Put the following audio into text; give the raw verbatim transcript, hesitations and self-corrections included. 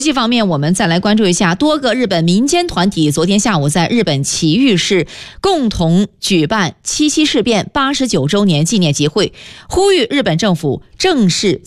国际方面，我们再来关注一下，多个日本民间团体昨天下午在日本埼玉市共同举办七七事变八十九周年纪念集会，呼吁日本政府正视